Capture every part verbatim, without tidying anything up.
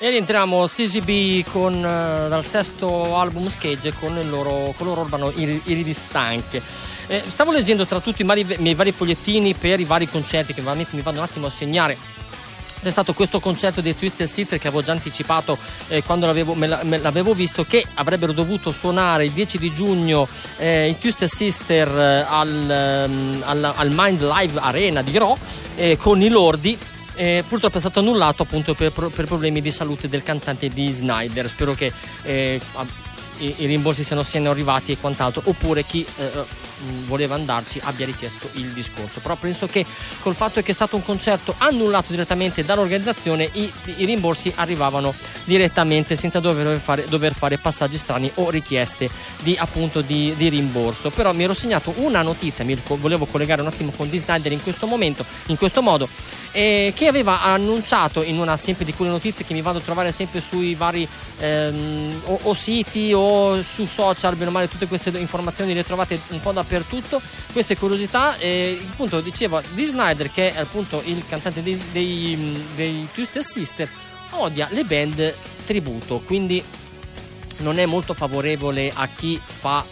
E rientriamo C Z B con, uh, dal sesto album Schegge con il loro, con loro urbano Iridistanche. Eh, stavo leggendo tra tutti i vari, i miei vari fogliettini per i vari concerti che veramente mi vanno un attimo a segnare. C'è stato questo concerto dei Twisted Sister che avevo già anticipato eh, quando l'avevo, me, la, me l'avevo visto, che avrebbero dovuto suonare il dieci di giugno eh, i Twisted Sister eh, al, um, al, al Mind Live Arena di Rho eh, con i Lordi. Eh, purtroppo è stato annullato appunto per, per problemi di salute del cantante di Snyder. Spero che eh, i, i rimborsi siano, siano arrivati e quant'altro, oppure chi eh, voleva andarci abbia richiesto il discorso. Però penso che col fatto che è stato un concerto annullato direttamente dall'organizzazione, i, i rimborsi arrivavano direttamente senza dover fare, dover fare passaggi strani o richieste di appunto di, di rimborso. Però mi ero segnato una notizia, mi volevo collegare un attimo con Dee Snider in questo momento, in questo modo, eh, che aveva annunciato in una sempre di quelle notizie che mi vado a trovare sempre sui vari ehm, o, o siti o su social, bene o male tutte queste informazioni le trovate un po' dappertutto, queste curiosità. E appunto diceva Dee Snider, che è appunto il cantante dei, dei, dei Twisted Sister, odia le band tributo, quindi non è molto favorevole a chi fa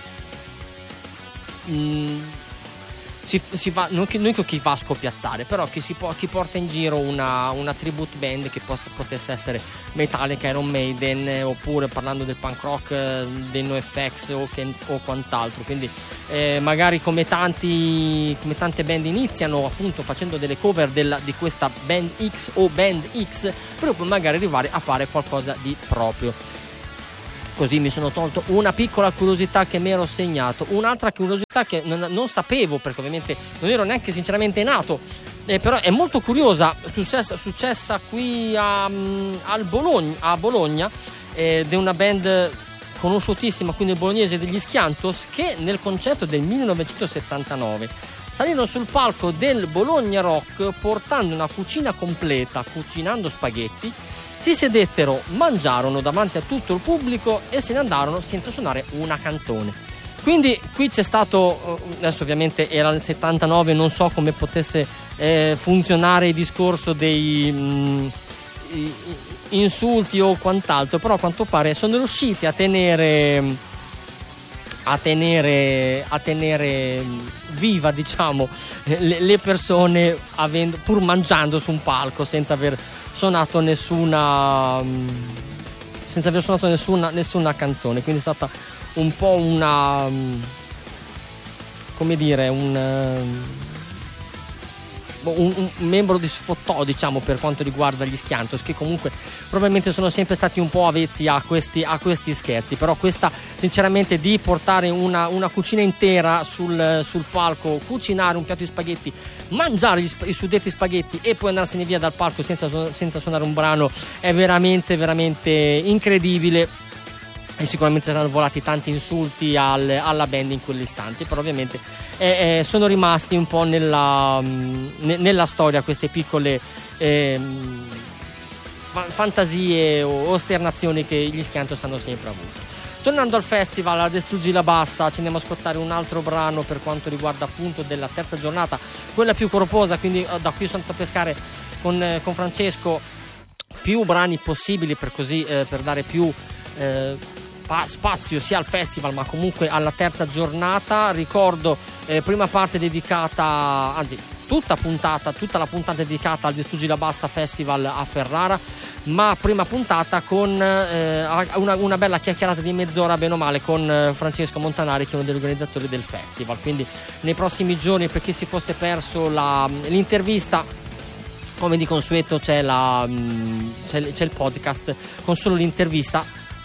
mh, si, si va, non, che, non che chi va a scoppiazzare, però chi, si può, chi porta in giro una, una tribute band che possa, potesse essere Metallica, Iron Maiden, oppure parlando del punk rock eh, dei NoFX o, che, o quant'altro. Quindi eh, magari come tanti come tante band iniziano appunto facendo delle cover della, di questa band X o band X, per poi magari arrivare a fare qualcosa di proprio. Così mi sono tolto una piccola curiosità che mi ero segnato. Un'altra curiosità che non, non sapevo, perché ovviamente non ero neanche sinceramente nato, eh, però è molto curiosa, successa, successa qui a, al Bologna, a Bologna, eh, di una band conosciutissima qui nel bolognese, degli Schiantos, che nel concerto del millenovecentosettantanove salirono sul palco del Bologna Rock portando una cucina completa, cucinando spaghetti. Si sedettero, mangiarono davanti a tutto il pubblico e se ne andarono senza suonare una canzone. Quindi qui c'è stato, adesso ovviamente era il settantanove, non so come potesse eh, funzionare il discorso dei mh, insulti o quant'altro, però a quanto pare sono riusciti a tenere a tenere a tenere viva, diciamo, le, le persone, avendo, pur mangiando su un palco senza aver suonato nessuna senza aver suonato nessuna, nessuna canzone. Quindi è stata un po' una, come dire, un, un, un membro di sfottò, diciamo, per quanto riguarda gli Schiantos, che comunque probabilmente sono sempre stati un po' avvezzi a questi, a questi scherzi. Però questa, sinceramente, di portare una, una cucina intera sul, sul palco, cucinare un piatto di spaghetti, mangiare gli, i suddetti spaghetti e poi andarsene via dal palco senza, senza suonare un brano, è veramente veramente incredibile. E sicuramente saranno volati tanti insulti al, alla band in quell'istante, però ovviamente eh, eh, sono rimasti un po' nella, mh, nella storia queste piccole eh, fa- fantasie o osternazioni che gli Schiantos hanno sempre avuto. Tornando al festival, a Distruggi la Bassa, ci andiamo a ascoltare un altro brano per quanto riguarda appunto della terza giornata, quella più corposa, quindi da qui sono andato a pescare con, eh, con Francesco più brani possibili per così eh, per dare più eh, pa- spazio sia al festival ma comunque alla terza giornata. Ricordo eh, prima parte dedicata, anzi tutta puntata, tutta la puntata dedicata al Distruggi la Bassa Festival a Ferrara, ma prima puntata con eh, una, una bella chiacchierata di mezz'ora bene o male con eh, Francesco Montanari, che è uno degli organizzatori del festival. Quindi nei prossimi giorni, per chi si fosse perso la, l'intervista, come di consueto c'è, la, c'è, c'è il podcast con solo l'intervista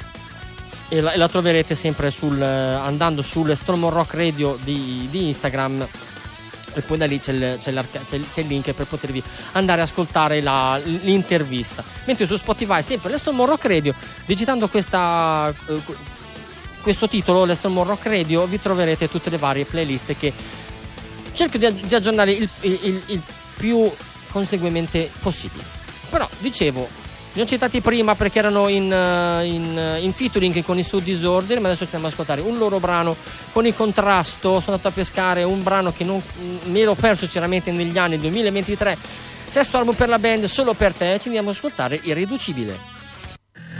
e la, e la troverete sempre sul, andando sul Storm Rock Radio di, di Instagram, e poi da lì c'è il, c'è, c'è, il, c'è il link per potervi andare a ascoltare la, l'intervista. Mentre su Spotify, sempre l'Estorm Rock Radio, digitando questa, eh, questo titolo, l'Estorm Rock Radio, vi troverete tutte le varie playlist che cerco di, di aggiornare il, il, il più conseguentemente possibile. Però dicevo, li ho citati prima perché erano in, in, in featuring con i Sud Disorder, ma adesso ci andiamo ad ascoltare un loro brano con il Contrasto. Sono andato a pescare un brano che non mi ero perso sinceramente negli anni duemilaventitré, sesto album per la band, Solo per te. Ci andiamo ad ascoltare Irriducibile.